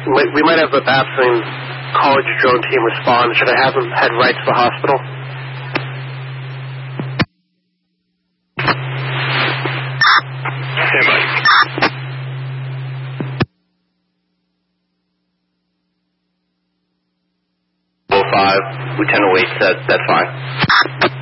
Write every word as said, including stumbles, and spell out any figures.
We, we might have a Bapson College drone team respond. Should I have them head right to the hospital? Stand by. oh five, Lieutenant Wade said that's fine.